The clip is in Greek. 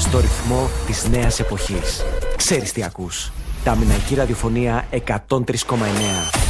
στο ρυθμό της νέας εποχής. Ξέρεις τι ακούς. Τα Μιναϊκή Ραδιοφωνία 103,9.